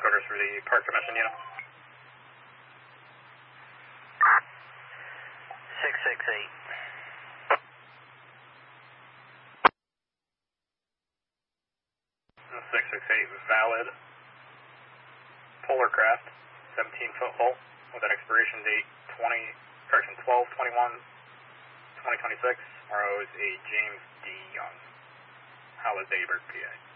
encoders for the Park Commission unit. 668. 668 valid. Polar craft, 17-foot hull with an expiration date 12/21/2026. RO is a James D. Young. Hollis, Dayburg, PA.